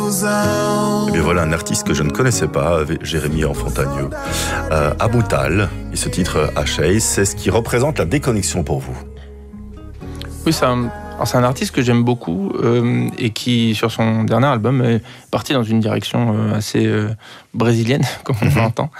Et bien voilà un artiste que je ne connaissais pas, Jérémy Fontagneux. Aboutal, et ce titre H.A.C.E, c'est ce qui représente la déconnexion pour vous. Oui, c'est un artiste que j'aime beaucoup et qui, sur son dernier album, est parti dans une direction assez brésilienne, comme on l'entend.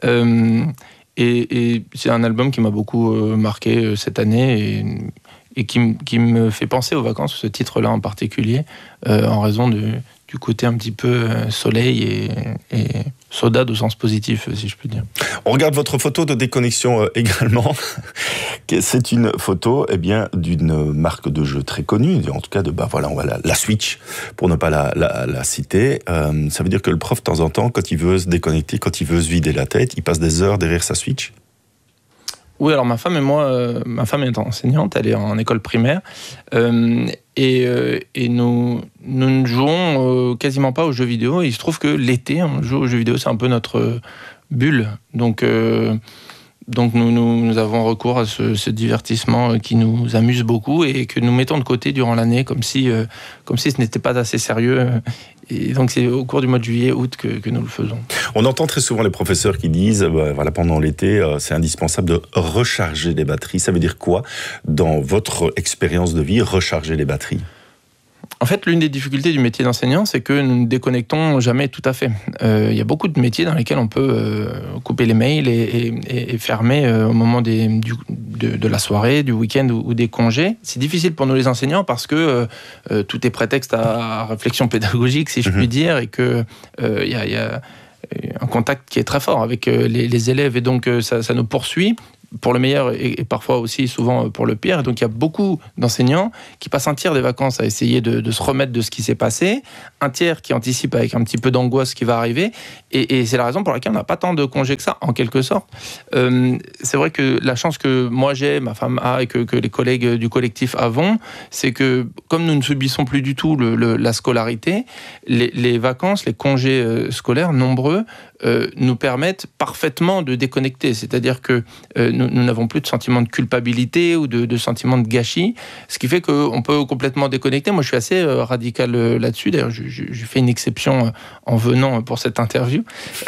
Et c'est un album qui m'a beaucoup marqué cette année et qui me fait penser aux vacances, ce titre-là en particulier, en raison du côté un petit peu soleil et saudade au sens positif, si je puis dire. On regarde votre photo de déconnexion également. C'est une photo d'une marque de jeu très connue, en tout cas on va la Switch, pour ne pas la citer. Ça veut dire que le prof, de temps en temps, quand il veut se déconnecter, quand il veut se vider la tête, il passe des heures derrière sa Switch. Oui, alors ma femme est enseignante, elle est en école primaire, et nous ne jouons quasiment pas aux jeux vidéo. Il se trouve que l'été, on joue aux jeux vidéo, c'est un peu notre bulle. Donc nous avons recours à ce divertissement qui nous amuse beaucoup et que nous mettons de côté durant l'année, comme si ce n'était pas assez sérieux. Et donc c'est au cours du mois de juillet, août que nous le faisons. On entend très souvent les professeurs qui disent, pendant l'été, c'est indispensable de recharger les batteries. Ça veut dire quoi, dans votre expérience de vie, recharger les batteries ? En fait, l'une des difficultés du métier d'enseignant, c'est que nous ne déconnectons jamais tout à fait. Il y a beaucoup de métiers dans lesquels on peut couper les mails et fermer au moment de la soirée, du week-end ou des congés. C'est difficile pour nous les enseignants parce que tout est prétexte à réflexion pédagogique, si je puis dire, et que y a un contact qui est très fort avec les élèves, et donc ça nous poursuit pour le meilleur et parfois aussi souvent pour le pire. Et donc il y a beaucoup d'enseignants qui passent un tiers des vacances à essayer de se remettre de ce qui s'est passé, un tiers qui anticipe avec un petit peu d'angoisse ce qui va arriver, et c'est la raison pour laquelle on n'a pas tant de congés que ça, en quelque sorte. C'est vrai que la chance que moi j'ai, ma femme a, et que les collègues du collectif avons, c'est que comme nous ne subissons plus du tout la scolarité, les vacances, les congés scolaires nombreux nous permettent parfaitement de déconnecter. C'est-à-dire que nous n'avons plus de sentiment de culpabilité ou de sentiment de gâchis, ce qui fait qu'on peut complètement déconnecter. Moi, je suis assez radical là-dessus. D'ailleurs, j'ai fait une exception en venant pour cette interview.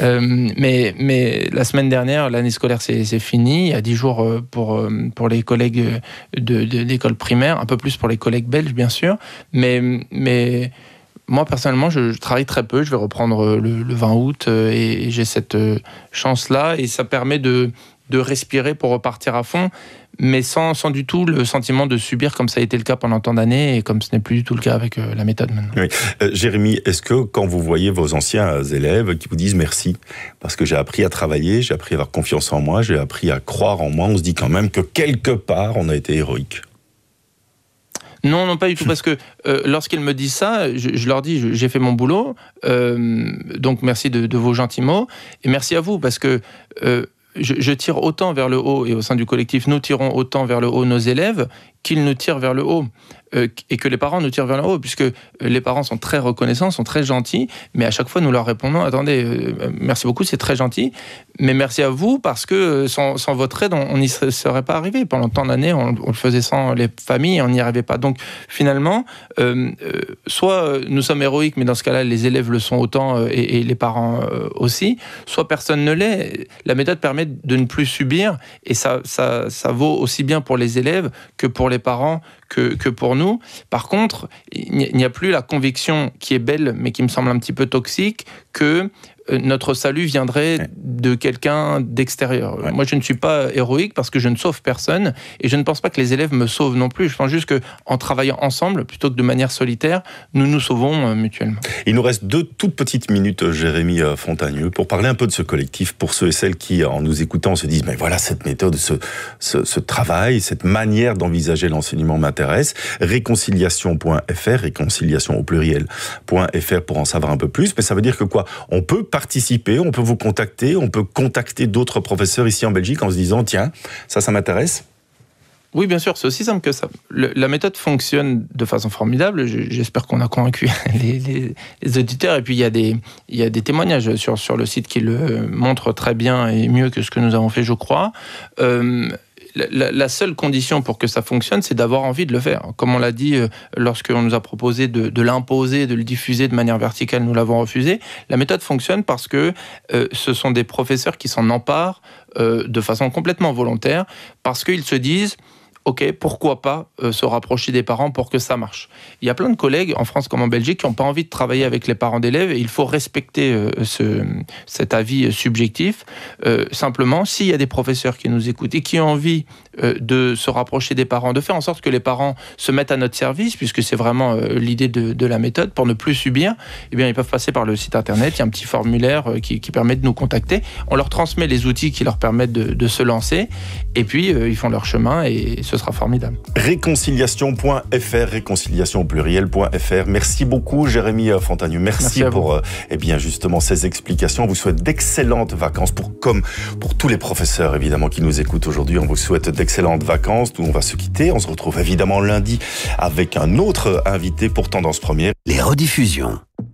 Mais la semaine dernière, l'année scolaire, c'est fini. Il y a 10 jours pour les collègues d'école primaire, un peu plus pour les collègues belges, bien sûr. Mais moi, personnellement, je travaille très peu. Je vais reprendre le 20 août et j'ai cette chance-là. Et ça permet de respirer pour repartir à fond, mais sans du tout le sentiment de subir comme ça a été le cas pendant tant d'années et comme ce n'est plus du tout le cas avec la méthode maintenant. Oui. Jérémy, est-ce que quand vous voyez vos anciens élèves qui vous disent merci, parce que j'ai appris à travailler, j'ai appris à avoir confiance en moi, j'ai appris à croire en moi, on se dit quand même que quelque part on a été héroïque? Non, pas du tout, parce que lorsqu'ils me disent ça, je leur dis, j'ai fait mon boulot, donc merci de vos gentils mots, et merci à vous, parce que je tire autant vers le haut, et au sein du collectif, nous tirons autant vers le haut nos élèves qu'ils nous tirent vers le haut, et que les parents nous tirent vers le haut, puisque les parents sont très reconnaissants, sont très gentils, mais à chaque fois nous leur répondons, attendez, merci beaucoup, c'est très gentil, mais merci à vous, parce que sans votre aide, on n'y serait pas arrivé. Pendant tant d'années, on le faisait sans les familles, on n'y arrivait pas. Donc finalement, soit nous sommes héroïques, mais dans ce cas-là, les élèves le sont autant, et les parents aussi, soit personne ne l'est. La méthode permet de ne plus subir, et ça vaut aussi bien pour les élèves que pour les parents, que pour nous. Par contre, il n'y a plus la conviction qui est belle, mais qui me semble un petit peu toxique, que notre salut viendrait de quelqu'un d'extérieur. Ouais. Moi, je ne suis pas héroïque parce que je ne sauve personne, et je ne pense pas que les élèves me sauvent non plus. Je pense juste qu'en travaillant ensemble, plutôt que de manière solitaire, nous nous sauvons mutuellement. Il nous reste 2 toutes petites minutes, Jérémy Fontagneux, pour parler un peu de ce collectif, pour ceux et celles qui, en nous écoutant, se disent « Mais voilà, cette méthode, ce travail, cette manière d'envisager l'enseignement m'intéresse. » Réconciliation.fr, réconciliation au pluriel.fr pour en savoir un peu plus. Mais ça veut dire que quoi ? On peut participer, on peut vous contacter, on peut contacter d'autres professeurs ici en Belgique en se disant « Tiens, ça m'intéresse ». Oui, bien sûr, c'est aussi simple que ça. La méthode fonctionne de façon formidable. J'espère qu'on a convaincu les auditeurs. Et puis, il y a des témoignages sur le site qui le montrent très bien et mieux que ce que nous avons fait, je crois. la seule condition pour que ça fonctionne, c'est d'avoir envie de le faire. Comme on l'a dit, lorsqu'on nous a proposé de l'imposer, de le diffuser de manière verticale, nous l'avons refusé. La méthode fonctionne parce que ce sont des professeurs qui s'en emparent de façon complètement volontaire, parce qu'ils se disent ok, pourquoi pas se rapprocher des parents pour que ça marche. Il y a plein de collègues, en France comme en Belgique, qui n'ont pas envie de travailler avec les parents d'élèves, et il faut respecter cet avis subjectif. Simplement, s'il y a des professeurs qui nous écoutent et qui ont envie de se rapprocher des parents, de faire en sorte que les parents se mettent à notre service, puisque c'est vraiment l'idée de la méthode, pour ne plus subir, eh bien, ils peuvent passer par le site internet, il y a un petit formulaire qui permet de nous contacter. On leur transmet les outils qui leur permettent de se lancer, et puis ils font leur chemin, et ce sera formidable. Réconciliation.fr, réconciliation au pluriel.fr. Merci beaucoup Jérémy Fontagneux. Merci pour justement ces explications. On vous souhaite d'excellentes vacances, comme pour tous les professeurs évidemment qui nous écoutent aujourd'hui. On vous souhaite d'excellentes vacances. Nous on va se quitter. On se retrouve évidemment lundi avec un autre invité pour Tendance Première. Les rediffusions.